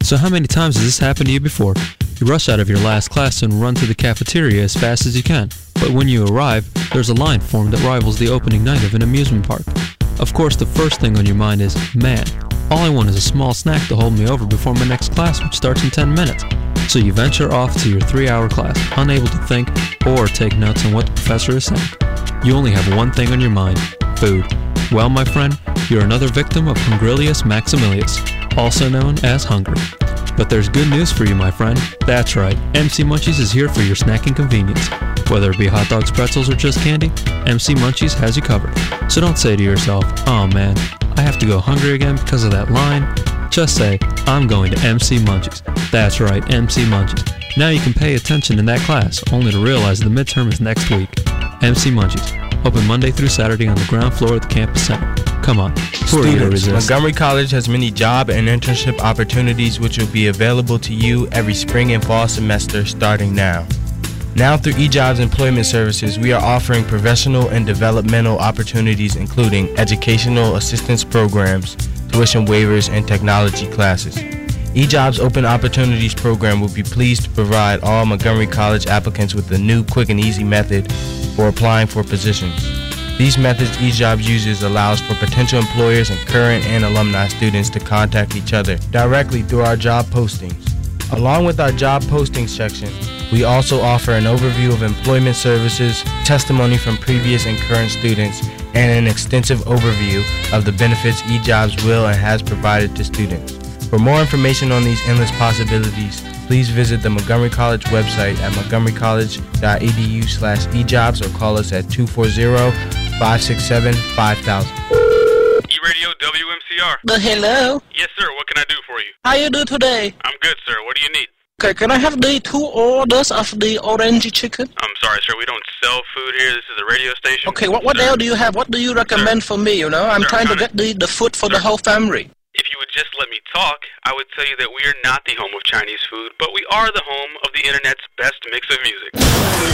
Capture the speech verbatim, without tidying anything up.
So how many times has this happened to you before? You rush out of your last class and run to the cafeteria as fast as you can. But when you arrive, there's a line formed that rivals the opening night of an amusement park. Of course, the first thing on your mind is, man, all I want is a small snack to hold me over before my next class, which starts in ten minutes. So you venture off to your three-hour class, unable to think or take notes on what the professor is saying. You only have one thing on your mind, food. Well, my friend, you're another victim of Hungrilius Maximilius, also known as hunger. But there's good news for you, my friend. That's right, M C Munchies is here for your snacking convenience. Whether it be hot dogs, pretzels, or just candy, M C Munchies has you covered. So don't say to yourself, oh man, I have to go hungry again because of that line. Just say, I'm going to M C Munchies. That's right, M C Munchies. Now you can pay attention in that class, only to realize the midterm is next week. M C Munchies, open Monday through Saturday on the ground floor of the campus center. Come on, who are you to resist? Montgomery College has many job and internship opportunities which will be available to you every spring and fall semester starting now. Now through eJobs Employment Services, we are offering professional and developmental opportunities including educational assistance programs, tuition waivers, and technology classes. eJobs Open Opportunities Program will be pleased to provide all Montgomery College applicants with a new quick and easy method for applying for positions. These methods eJobs uses allows for potential employers and current and alumni students to contact each other directly through our job postings. Along with our job postings section, we also offer an overview of employment services, testimony from previous and current students, and an extensive overview of the benefits eJobs will and has provided to students. For more information on these endless possibilities, please visit the Montgomery College website at montgomerycollege.edu slash ejobs or call us at two four zero, five six seven, five thousand. E-Radio W M C R. Uh, hello? Yes, sir. What can I do for you? How you do today? I'm good, sir. What do you need? Okay, can I have the two orders of the orange chicken? I'm sorry, sir. We don't sell food here. This is a radio station. Okay, what what sir. else do you have? What do you recommend sir. for me, you know? I'm sir, trying I'm to get the, the food for sir. the whole family. If you would just let me talk, I would tell you that we are not the home of Chinese food, but we are the home of the Internet's best mix of music.